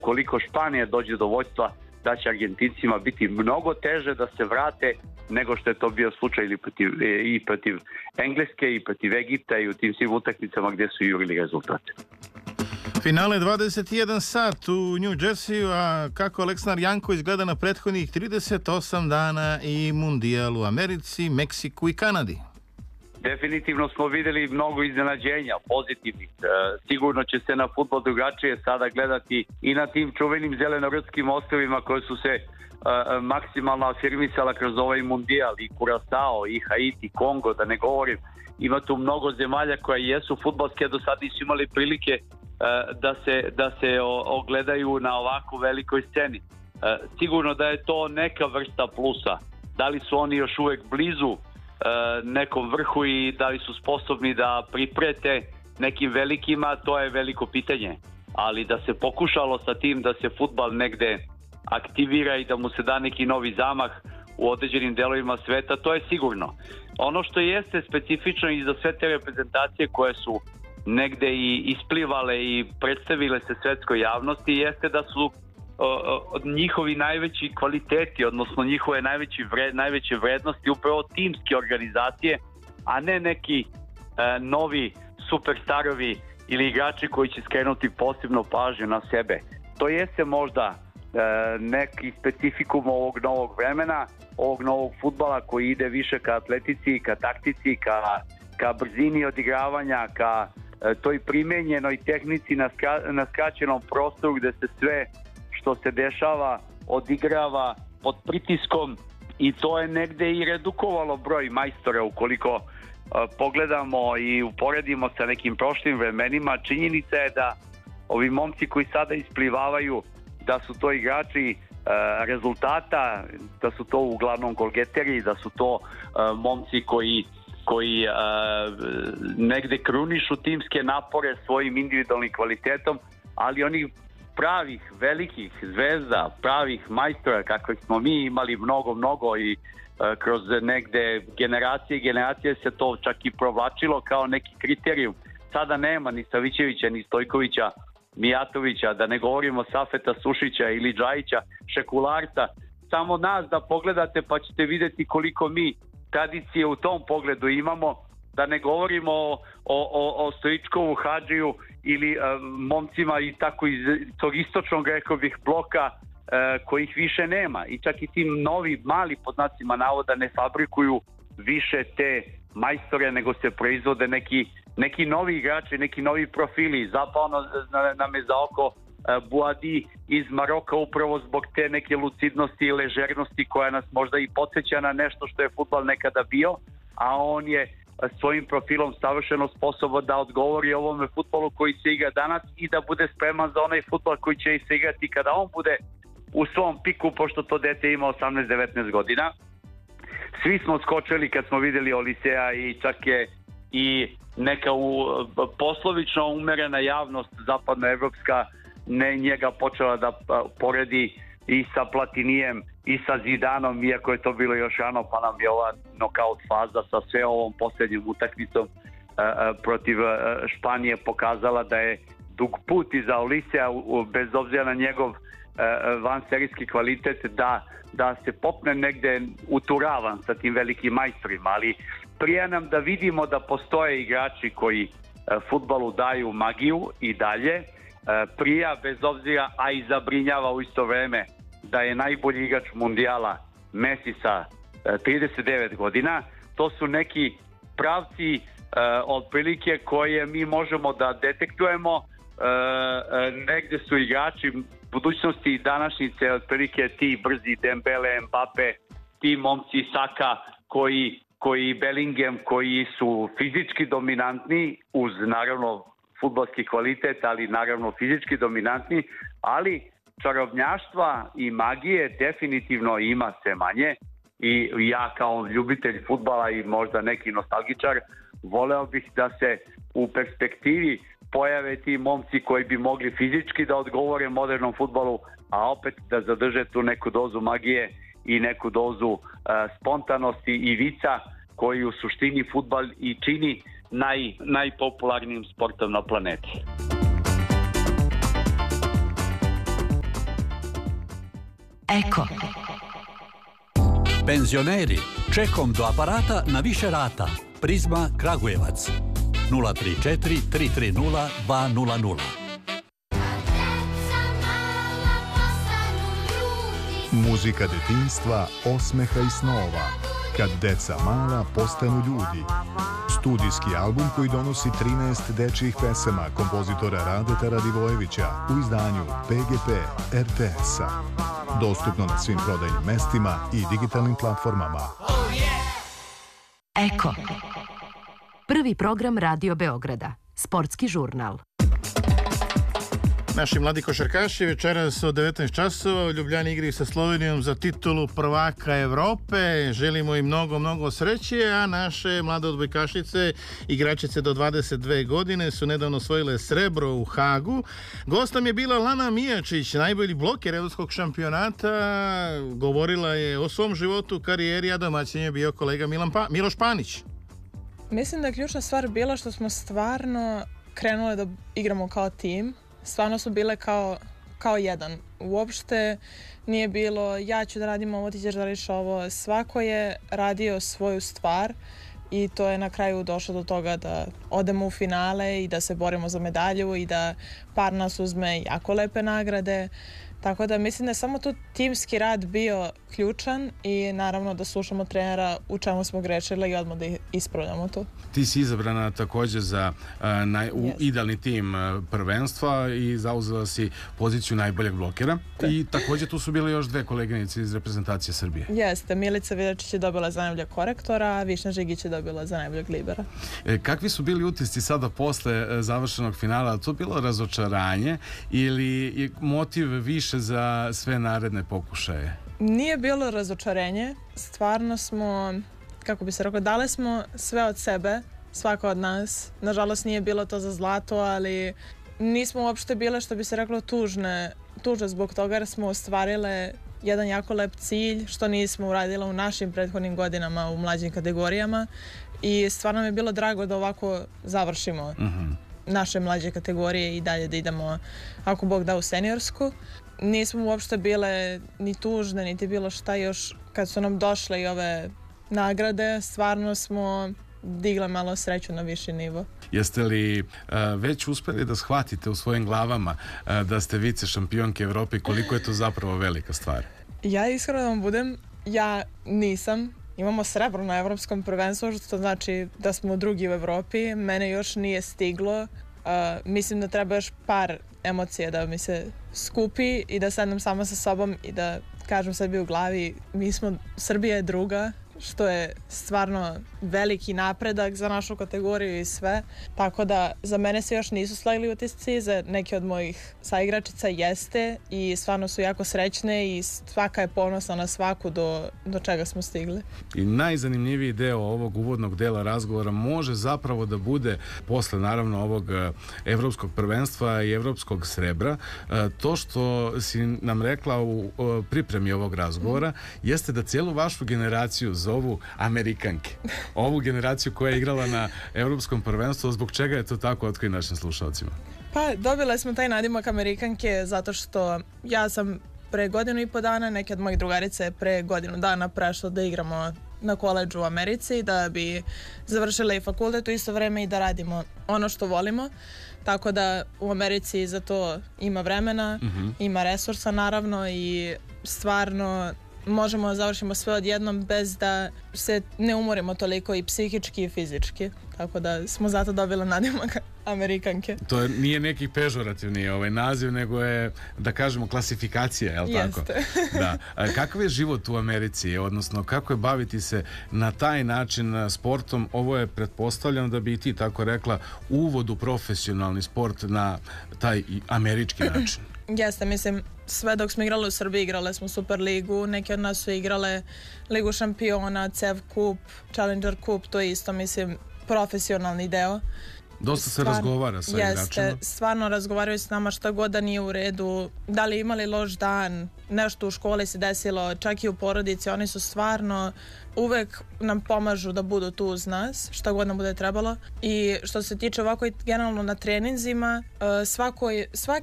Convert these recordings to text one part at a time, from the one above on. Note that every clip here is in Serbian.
koliko Španija dođe do vođstva, da će Argentincima biti mnogo teže da se vrate nego što je to bio slučaj i protiv Engleske i protiv Egipta i u tim svim utakmicama gdje su jurili rezultate. Finale 21 sat u New Jerseyu, a kako Aleksandar Janković gleda na prethodnih 38 dana i mundijal u Americi, Meksiku i Kanadi? Definitivno smo vidjeli mnogo iznenađenja, pozitivnih. Sigurno će se na fudbal drugačije sada gledati i na tim čuvenim zelenorudskim ostrvima koje su se maksimalno afirmisala kroz ovaj mundijal, i Kurasao, i Haiti, Kongo, da ne govorim. Ima tu mnogo zemalja koje jesu fudbalske, do sada nisu imali prilike da se ogledaju na ovako velikoj sceni. Sigurno da je to neka vrsta plusa. Da li su oni još uvek blizu nekom vrhu i da li su sposobni da priprete nekim velikima, to je veliko pitanje. Ali da se pokušalo sa tim da se fudbal negde aktivira i da mu se da neki novi zamah u određenim delovima sveta, to je sigurno. Ono što jeste specifično i za sve te reprezentacije koje su negde i isplivale i predstavile se svetskoj javnosti, jeste da su njihovi najveći kvaliteti, odnosno njihove najveće vrednosti upravo timske organizacije, a ne neki novi superstarovi ili igrači koji će skrenuti posebno pažnju na sebe. To jeste možda neki specifikum ovog novog vremena, ovog novog fudbala koji ide više ka atletici, ka taktici, ka brzini odigravanja, ka toj primenjenoj tehnici na skraćenom prostoru gde se sve što se dešava odigrava pod pritiskom, i to je negde i redukovalo broj majstora. Ukoliko pogledamo i uporedimo sa nekim prošlim vremenima, činjenica je da ovi momci koji sada isplivavaju, da su to igrači rezultata, da su to uglavnom golgeteri, da su to momci koji negde krunišu timske napore svojim individualnim kvalitetom, ali oni pravih, velikih zvezda, pravih majstora, kakvih smo mi imali mnogo i kroz negde generacije se to čak i provlačilo kao neki kriterijum. Sada nema ni Savićevića, ni Stojkovića, Mijatovića, da ne govorimo Safeta Sušića ili Džajića, Šekularca. Samo nas da pogledate pa ćete vidjeti koliko mi tradicije u tom pogledu imamo, da ne govorimo o Stoičkovu, Hadžiju ili momcima i tako iz tog istočnog, rekao bih, bloka kojih više nema. I čak i tim novi, mali pod znacima navoda ne fabrikuju više te majstore, nego se proizvode neki novi igrači, neki novi profili. Zapao nam je za oko Buadi iz Maroka upravo zbog te neke lucidnosti i ležernosti koja nas možda i podsjeća na nešto što je fudbal nekada bio, a on je svojim profilom savršeno sposoban da odgovori ovome fudbalu koji se igra danas i da bude spreman za onaj fudbal koji će se igrati kada on bude u svom piku, pošto to dete ima 18-19 godina. Svi smo skočili kad smo vidjeli Oliseja i čak je i neka poslovično umerena javnost zapadnoevropska njega počela da poredi i sa Platinijem i sa Zidanom, iako je to bilo još rano, pa nam je ova nokaut faza sa sve ovom posljednjom utakmicom protiv Španije pokazala da je dug put iza Oliseja, bez obzira na njegov vanserijski kvalitet, da se popne negde uturavan sa tim velikim majstorima, ali prije nam da vidimo da postoje igrači koji fudbalu daju magiju i dalje, prija bez obzira, a i zabrinjava u isto vreme da je najbolji igrač mundijala Messi sa 39 godina. To su neki pravci otprilike koje mi možemo da detektujemo. Negde su igrači budućnosti i današnjice otprilike ti brzi Dembele, Mbappe, ti momci Saka koji Bellingham, koji su fizički dominantni uz naravno fudbalski kvalitet, ali naravno fizički dominantni, ali čarobnjaštva i magije definitivno ima sve manje, i ja kao ljubitelj fudbala i možda neki nostalgičar voleo bih da se u perspektivi pojave ti momci koji bi mogli fizički da odgovore modernom fudbalu, a opet da zadrže tu neku dozu magije i neku dozu spontanosti i vica koji u suštini fudbal i čini najpopularnijim sportom na planeti. Eko. Penzioneri, čekom do aparata na više rata. Prizma Kragujevac 034 330 200. Muzika detinjstva, osmeha i snova. Kad deca mala postanu ljudi. Studijski album koji donosi 13 dečjih pesama kompozitora Radeta Radivojevića u izdanju PGP RTS-a. Dostupno na svim prodajnim mestima i digitalnim platformama. Eko. Prvi program Radio Beograda. Sportski žurnal. Naši mladi košarkaši večeras od 19 časova u Ljubljani igraju sa Slovenijom za titulu prvaka Evrope. Želimo im mnogo sreće, a naše mlade odbojkašice, igračice do 22 godine, su nedavno osvojile srebro u Hagu. Gost nam je bila Lana Mijačić, najbolji bloker evropskog šampionata. Govorila je o svom životu, karijeri, a domaćin je bio kolega Miloš Panić. Mislim da je ključna stvar bila što smo stvarno krenule da igramo kao tim. Stvarno su bile kao jedan. Uopšte nije bilo ja ću da radim ovo, ti ćeš da radiš ovo. Svako je radio svoju stvar i to je na kraju došlo do toga da odemo u finale i da se borimo za medalju i da par nas uzme jako lepe nagrade. Tako da mislim da je samo tu timski rad bio ključan i naravno da slušamo trenera u čemu smo grešili i odmah da ispravljamo to. Ti si izabrana također za idealni tim prvenstva i zauzela si poziciju najboljeg blokera. I također tu su bile još dve koleginice iz reprezentacije Srbije. Jeste, Milica Vidačić je dobila za najboljeg korektora, a Višnja Žigić je dobila za najboljeg libera. Kakvi su bili utisci sada posle završenog finala? To bilo razočaranje ili je motiv više za sve naredne pokušaje? Nije bilo razočarenje. Stvarno smo, kako bi se reklo, dali smo sve od sebe, svako od nas. Nažalost nije bilo to za zlato, ali nismo uopšte bile, što bi se reklo, tužne zbog toga jer smo ostvarile jedan jako lep cilj što nismo uradile u našim prethodnim godinama u mlađim kategorijama i stvarno mi je bilo drago da ovako završimo naše mlađe kategorije i dalje da idemo, ako Bog da, u seniorsku. Nismo uopšte bile ni tužne, niti bilo šta. Još kad su nam došle i ove nagrade, stvarno smo digle malo sreću na viši nivo. Jeste li već uspeli da shvatite u svojim glavama da ste vice šampionke Evrope, koliko je to zapravo velika stvar? Ja iskreno da vam budem, ja nisam. Imamo srebro na evropskom prvenstvu, što znači da smo drugi u Evropi. Mene još nije stiglo. Mislim da treba još par emocije da mi se skupi i da sednem sama sa sobom i da kažem sebi u glavi Srbija je druga, što je stvarno veliki napredak za našu kategoriju i sve. Tako da za mene se još nisu slegli utisci, za neke od mojih saigračica jeste i stvarno su jako srećne i svaka je ponosna na svaku do čega smo stigli. I najzanimljiviji deo ovog uvodnog dela razgovora može zapravo da bude posle naravno ovog evropskog prvenstva i evropskog srebra. To što si nam rekla u pripremi ovog razgovora jeste da cijelu vašu generaciju zovu Amerikanke. Ovu generaciju koja je igrala na evropskom prvenstvu, zbog čega je to tako, otkrij našim slušalcima? Pa dobile smo taj nadimak Amerikanke zato što ja sam pre 1.5 dana, neke od mojih drugarice pre 1 dana prešlo da igramo na koledžu u Americi, da bi završile i fakultet u isto vreme i da radimo ono što volimo. Tako da u Americi za to ima vremena, ima resursa naravno i stvarno možemo da završimo sve odjednom bez da se ne umorimo toliko i psihički i fizički. Tako da smo zato dobili nadimak Amerikanke. To nije neki pežorativni naziv, nego je, da kažemo, klasifikacija, je li tako? Jeste. Da. Kakav je život u Americi, odnosno kako je baviti se na taj način sportom? Ovo je, pretpostavljam da bi i ti tako rekla, uvod u profesionalni sport na taj američki način. Jeste, mislim, sve dok smo igrali u Srbiji, igrale smo Super ligu, neke od nas su igrale Ligu šampiona, CEV kup, Challenger kup, to je isto, mislim, profesionalni deo. Dosta se razgovara sa igračima. Jeste, stvarno razgovaraju s nama šta god da nije u redu, da li imali loš dan, nešto u školi se desilo, čak i u porodici, oni su stvarno uvek nam pomažu da budu tu uz nas, šta god nam bude trebalo. I što se tiče ovako i generalno na treninzima, svaki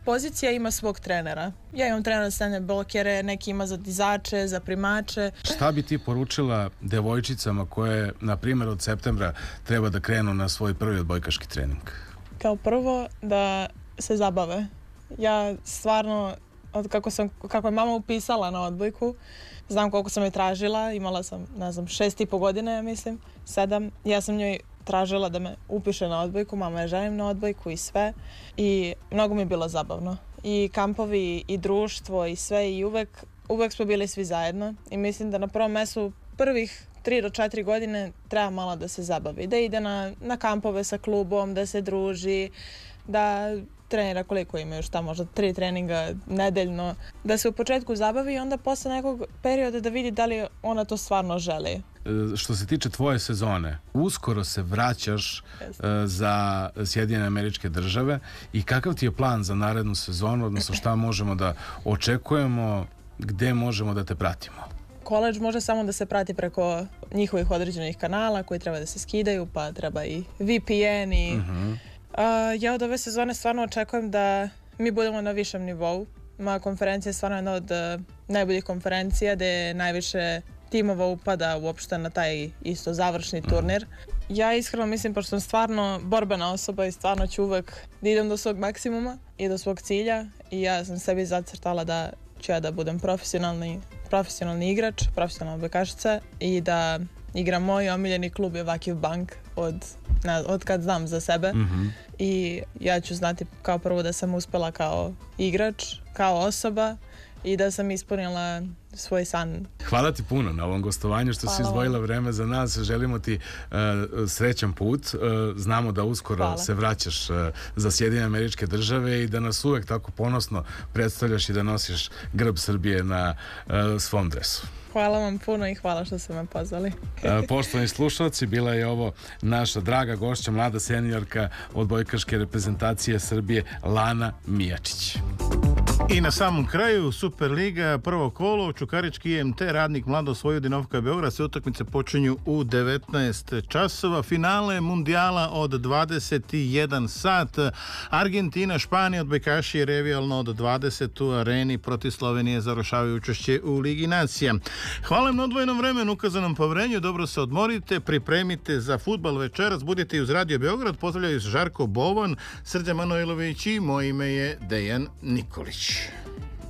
pozicija ima svog trenera. Ja imam trenera za stavljanje blokere, neki ima za dizače, za primače. Šta bi ti poručila devojčicama koje, na primjer, od septembra treba da krenu na svoj prvi odbojkaški trening? Kao prvo, da se zabave. Ja stvarno, od kako je mama upisala na odbojku, znam koliko sam je tražila, imala sam, 6,5 godine, ja mislim, 7. Ja sam njoj tražila da me upiše na odbojku, mama je želim na odbojku i sve. I mnogo mi je bilo zabavno. I kampovi, i društvo, i sve, i uvek smo bili svi zajedno. I mislim da na prvom mestu prvih 3 do 4 godine treba malo da se zabavi. Da ide na kampove sa klubom, da se druži, da trenira koliko ima još tamo, možda 3 treninga nedeljno, da se u početku zabavi i onda posle nekog perioda da vidi da li ona to stvarno želi. Što se tiče tvoje sezone, uskoro se vraćaš za Sjedinjene Američke Države i kakav ti je plan za narednu sezonu, odnosno šta možemo da očekujemo, gde možemo da te pratimo? Koledž može samo da se prati preko njihovih određenih kanala koji treba da se skidaju, pa treba i VPN i... Ja od ove sezone stvarno očekujem da mi budemo na višem nivou. Moja konferencija je stvarno jedna od najboljih konferencija gde najviše timova upada uopšte na taj isto završni turnir. Ja iskreno mislim, pošto sam stvarno borbena osoba i stvarno ću uvek da idem do svog maksimuma i do svog cilja i ja sam sebi zacrtala da ću ja da budem profesionalni igrač, profesionalna odbojkašica i da igram moj omiljeni klub je Vakiv Bank od kad znam za sebe. I ja ću znati kao prvo da sam uspela kao igrač, kao osoba i da sam ispunila svoj san. Hvala ti puno na ovom gostovanju što si izdvojila vreme za nas. Želimo ti srećan put. Znamo da uskoro se vraćaš za Sjedinjene Američke Države i da nas uvek tako ponosno predstavljaš i da nosiš grb Srbije na svom dresu. Hvala vam puno i hvala što ste me pozvali. Poštovani slušalci, bila je ovo naša draga gošća, mlada seniorka odbojkaške reprezentacije Srbije, Lana Mijačić. I na samom kraju Superliga, prvo kolo, Čukarički IMT, Radnik Mladost Vojvodinovka Beograd, sve utakmice počinju u 19 časova. Finale mundijala od 21 sat. Argentina, Španija, odbojkaši revijalno od 20 u Areni protiv Slovenije završavaju učešće u Ligi nacija. Hvala im na odvojenom vremenu, ukazanom poverenju, dobro se odmorite, pripremite za fudbal večeras, budite i uz Radio Beograd, pozdravljaju se Žarko Bovan, Srđan Manojlović i moje ime je Dejan Nikolić.